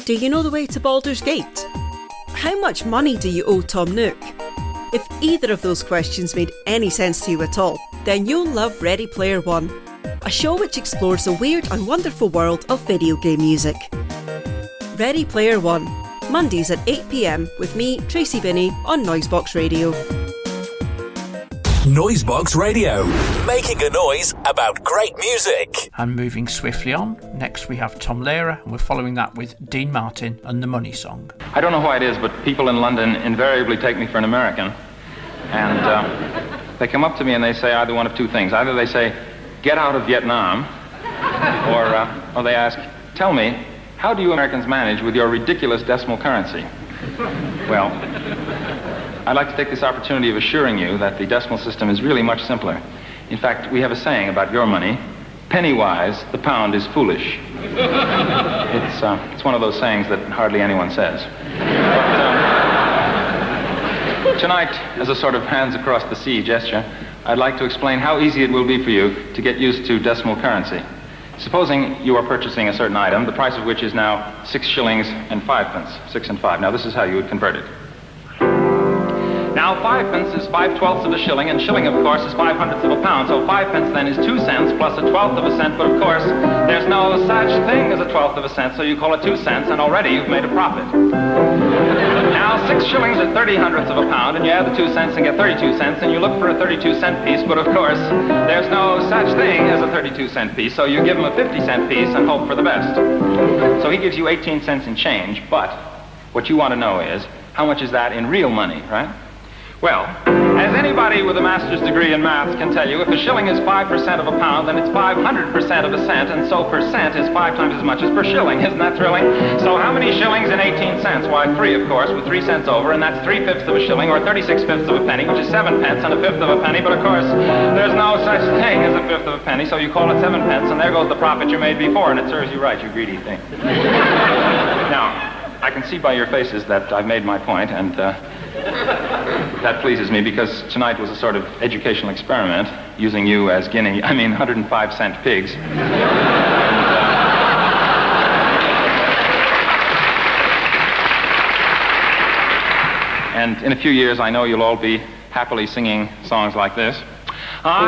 Do you know the way to Baldur's Gate? How much money do you owe Tom Nook? If either of those questions made any sense to you at all, then you'll love Ready Player One, a show which explores the weird and wonderful world of video game music. Ready Player One, Mondays at 8 p.m. with me, Tracy Binney, on Noisebox Radio. Noisebox Radio, making a noise about great music. And moving swiftly on, next we have Tom Lehrer, and we're following that with Dean Martin and The Money Song. I don't know why it is, but people in London invariably take me for an American. And they come up to me and they say either one of two things. Either they say, "Get out of Vietnam," or they ask, "Tell me, how do you Americans manage with your ridiculous decimal currency?" Well, I'd like to take this opportunity of assuring you that the decimal system is really much simpler. In fact, we have a saying about your money: penny wise, the pound is foolish. It's one of those sayings that hardly anyone says. But tonight, as a sort of hands across the sea gesture, I'd like to explain how easy it will be for you to get used to decimal currency. Supposing you are purchasing a certain item, the price of which is now 6 shillings and 5 pence, 6 and 5. Now, this is how you would convert it. Now, 5 pence is 5/12ths of a shilling, and shilling, of course, is 5/100ths of a pound. So 5 pence then is 2 cents plus 1/12th of a cent. But of course, there's no such thing as 1/12th of a cent, so you call it 2 cents, and already you've made a profit. Now, 6 shillings are 30/100ths of a pound, and you add the 2 cents and get 32 cents, and you look for a 32-cent piece. But of course, there's no such thing as a 32-cent piece, so you give him a 50-cent piece and hope for the best. So he gives you 18 cents in change, but what you want to know is, how much is that in real money, right? Well, as anybody with a master's degree in maths can tell you, if a shilling is 5% of a pound, then it's 500% of a cent, and so percent is 5 times as much as per shilling. Isn't that thrilling? So how many shillings in 18 cents? Why, 3, of course, with 3 cents over, and that's 3/5 of a shilling, or 36/5 of a penny, which is 7 pence, and 1/5 of a penny. But of course, there's no such thing as 1/5 of a penny, so you call it 7 pence, and there goes the profit you made before, and it serves you right, you greedy thing. Now, I can see by your faces that I've made my point, and that pleases me, because tonight was a sort of educational experiment, using you as 105-cent pigs. And in a few years, I know you'll all be happily singing songs like this.